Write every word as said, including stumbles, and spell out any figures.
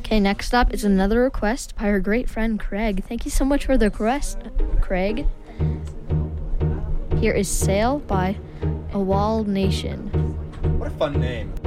Okay, next up is another request by our great friend Craig. Thank you so much for the request, Craig. Here is Sail by A Walled Nation. What a fun name.